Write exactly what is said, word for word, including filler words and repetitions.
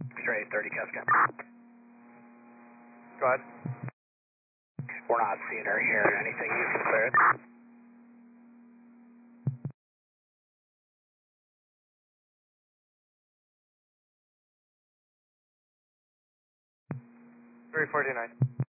Straight thirty Cascade. Go ahead. We're not seeing or hearing anything. You can clear it. three forty-nine.